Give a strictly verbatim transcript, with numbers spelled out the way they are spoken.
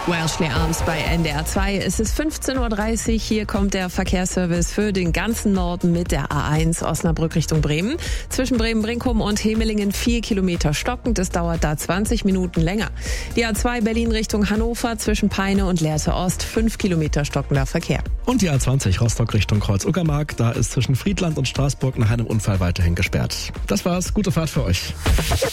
Wellesley Arms bei N D R zwei. Es ist fünfzehn Uhr dreißig. Hier kommt der Verkehrsservice für den ganzen Norden mit der A eins Osnabrück Richtung Bremen. Zwischen Bremen-Brinkum und Hemelingen vier Kilometer stockend. Es dauert da zwanzig Minuten länger. Die A zwei Berlin Richtung Hannover zwischen Peine und Lehrte Ost fünf Kilometer stockender Verkehr. Und die A zwanzig Rostock Richtung Kreuz-Uckermark. Da ist zwischen Friedland und Straßburg nach einem Unfall weiterhin gesperrt. Das war's. Gute Fahrt für euch.